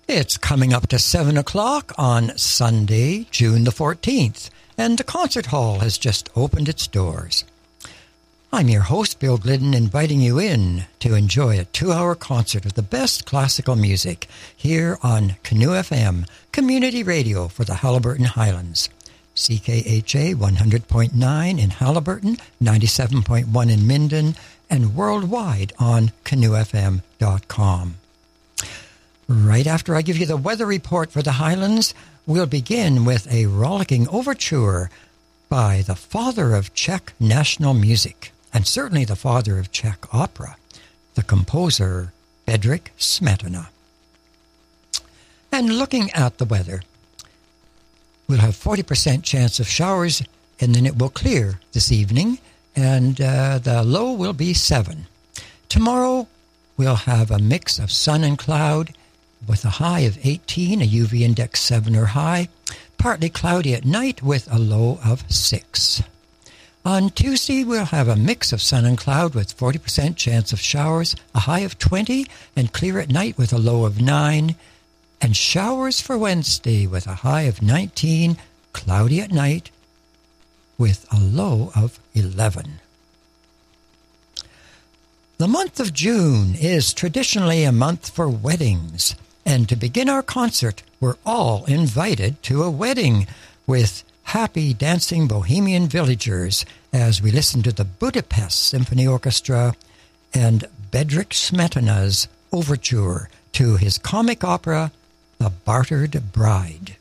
It's coming up to 7 o'clock on Sunday, June the 14th, and the concert hall has just opened its doors. I'm your host, Bill Glidden, inviting you in to enjoy a 2-hour concert of the best classical music here on Canoe FM, community radio for the Haliburton Highlands. CKHA 100.9 in Haliburton, 97.1 in Minden, and worldwide on canoefm.com. Right after I give you the weather report for the Highlands, we'll begin with a rollicking overture by the father of Czech national music, and certainly the father of Czech opera, the composer Bedřich Smetana. And looking at the weather, we'll have 40% chance of showers, and then it will clear this evening, and the low will be 7. Tomorrow, we'll have a mix of sun and cloud, with a high of 18, a UV index 7 or high, partly cloudy at night with a low of 6. On Tuesday, we'll have a mix of sun and cloud with 40% chance of showers, a high of 20, and clear at night with a low of 9, and showers for Wednesday with a high of 19, cloudy at night with a low of 11. The month of June is traditionally a month for weddings. And to begin our concert, we're all invited to a wedding with happy dancing bohemian villagers as we listen to the Budapest Symphony Orchestra and Bedřich Smetana's overture to his comic opera, The Bartered Bride.